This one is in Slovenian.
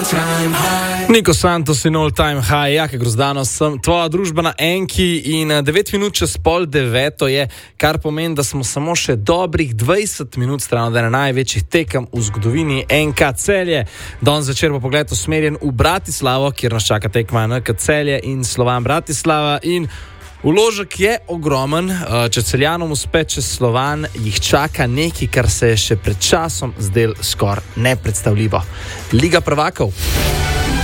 Niko Santos in All Time High, Jake Grozdano sem, tvoja družba na Enki in 9 minut čez 8:30 je, kar pomeni, da smo samo še dobrih 20 minut stran od ene največjih tekem v zgodovini NK Celje. Danes zvečer bo pogled usmerjen v Bratislavo, kjer nas čaka tekma NK Celje in Slovan Bratislava in vložek je ogromen. Če Celjanom uspe čez Slovan, jih čaka nekaj, kar se je še pred časom zdel skoraj nepredstavljivo. Liga prvakov.